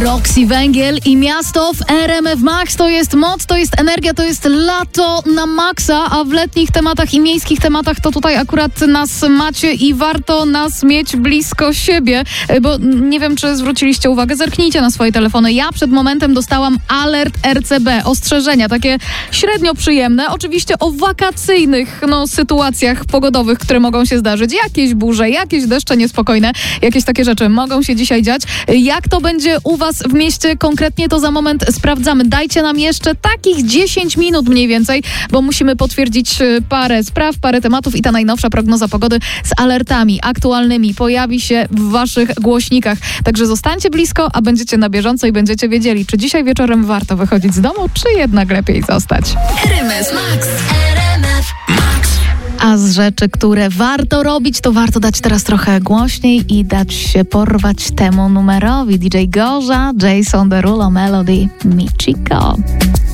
Roxy Węgiel i miasto w RMF Max. To jest moc, to jest energia, to jest lato na maksa, a w letnich tematach i miejskich tematach to tutaj akurat nas macie i warto nas mieć blisko siebie, bo nie wiem, czy zwróciliście uwagę, zerknijcie na swoje telefony. Ja przed momentem dostałam alert RCB, ostrzeżenia, takie średnio przyjemne, oczywiście o wakacyjnych sytuacjach pogodowych, które mogą się zdarzyć. Jakieś burze, jakieś deszcze niespokojne, jakieś takie rzeczy mogą się dzisiaj dziać. Jak to będzie u was w mieście konkretnie, to za moment sprawdzamy. Dajcie nam jeszcze takich 10 minut mniej więcej, bo musimy potwierdzić parę spraw, parę tematów i ta najnowsza prognoza pogody z alertami aktualnymi pojawi się w waszych głośnikach. Także zostańcie blisko, a będziecie na bieżąco i będziecie wiedzieli, czy dzisiaj wieczorem warto wychodzić z domu, czy jednak lepiej zostać. RMF Max. RMF Max. A z rzeczy, które warto robić, to warto dać teraz trochę głośniej i dać się porwać temu numerowi. DJ Gorza, Jason Derulo, Melody, Michiko.